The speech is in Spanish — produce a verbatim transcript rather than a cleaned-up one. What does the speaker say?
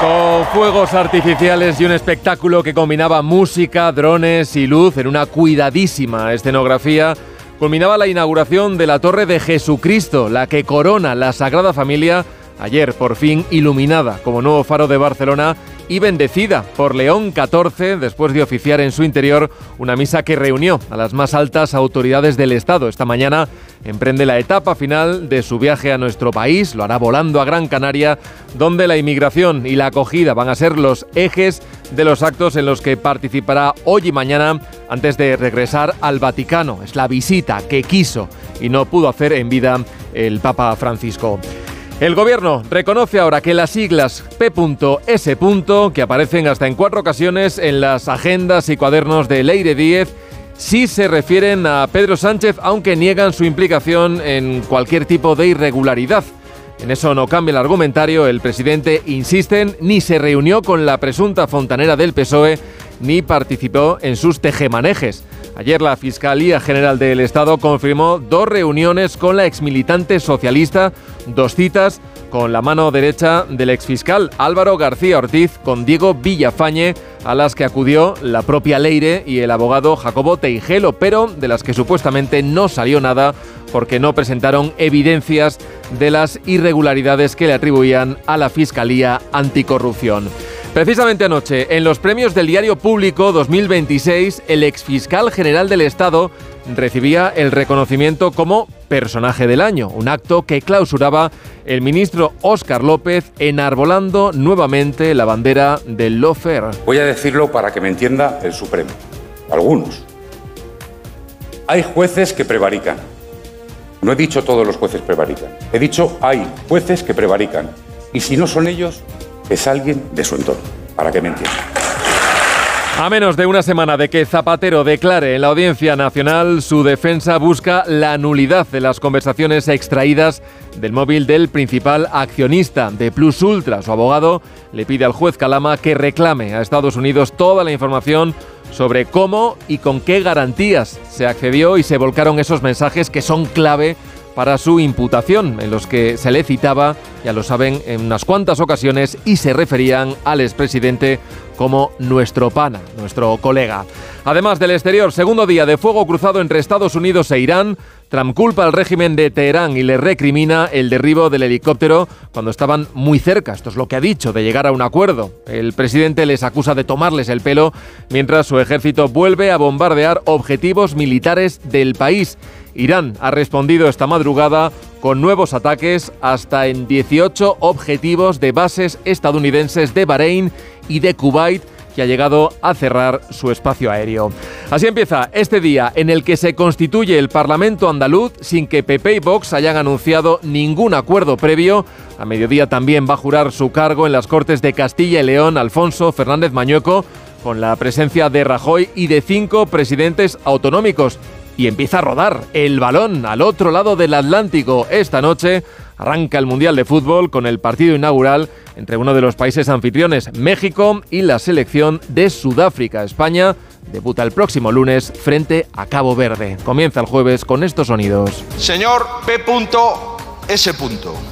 Con fuegos artificiales y un espectáculo que combinaba música, drones y luz en una cuidadísima escenografía, culminaba la inauguración de la Torre de Jesucristo, la que corona la Sagrada Familia, ayer por fin iluminada como nuevo faro de Barcelona y bendecida por León catorce después de oficiar en su interior una misa que reunió a las más altas autoridades del Estado. Esta mañana emprende la etapa final de su viaje a nuestro país, lo hará volando a Gran Canaria, donde la inmigración y la acogida van a ser los ejes de los actos en los que participará hoy y mañana antes de regresar al Vaticano. Es la visita que quiso y no pudo hacer en vida el Papa Francisco. El Gobierno reconoce ahora que las siglas P S, que aparecen hasta en cuatro ocasiones en las agendas y cuadernos de Leire Díez, sí se refieren a Pedro Sánchez, aunque niegan su implicación en cualquier tipo de irregularidad. En eso no cambia el argumentario. El presidente, insisten, ni se reunió con la presunta fontanera del P S O E ni participó en sus tejemanejes. Ayer la Fiscalía General del Estado confirmó dos reuniones con la exmilitante socialista, dos citas con la mano derecha del exfiscal Álvaro García Ortiz con Diego Villafañe, a las que acudió la propia Leire y el abogado Jacobo Teijelo, pero de las que supuestamente no salió nada porque no presentaron evidencias de las irregularidades que le atribuían a la Fiscalía Anticorrupción. Precisamente anoche, en los premios del Diario Público dos mil veintiséis, el exfiscal general del Estado recibía el reconocimiento como Personaje del Año, un acto que clausuraba el ministro Óscar López enarbolando nuevamente la bandera del lawfare. Voy a decirlo para que me entienda el Supremo. Algunos. Hay jueces que prevarican. No he dicho todos los jueces prevarican. He dicho hay jueces que prevarican. Y si no son ellos, es alguien de su entorno, para que me entienda. A menos de una semana de que Zapatero declare en la Audiencia Nacional, su defensa busca la nulidad de las conversaciones extraídas del móvil del principal accionista de Plus Ultra. Su abogado le pide al juez Calama que reclame a Estados Unidos toda la información sobre cómo y con qué garantías se accedió y se volcaron esos mensajes que son clave para su imputación, en los que se le citaba, ya lo saben, en unas cuantas ocasiones y se referían al expresidente como nuestro pana, nuestro colega. Además del exterior, segundo día de fuego cruzado entre Estados Unidos e Irán. Trump culpa al régimen de Teherán y le recrimina el derribo del helicóptero cuando estaban muy cerca. Esto es lo que ha dicho, de llegar a un acuerdo. El presidente les acusa de tomarles el pelo mientras su ejército vuelve a bombardear objetivos militares del país. Irán ha respondido esta madrugada con nuevos ataques hasta en dieciocho objetivos de bases estadounidenses de Bahrein y de Kuwait, que ha llegado a cerrar su espacio aéreo. Así empieza este día en el que se constituye el Parlamento andaluz sin que P P y Vox hayan anunciado ningún acuerdo previo. A mediodía también va a jurar su cargo en las Cortes de Castilla y León Alfonso Fernández Mañueco, con la presencia de Rajoy y de cinco presidentes autonómicos. Y empieza a rodar el balón al otro lado del Atlántico. Esta noche arranca el Mundial de Fútbol con el partido inaugural entre uno de los países anfitriones, México, y la selección de Sudáfrica. España debuta el próximo lunes frente a Cabo Verde. Comienza el jueves con estos sonidos. Señor P S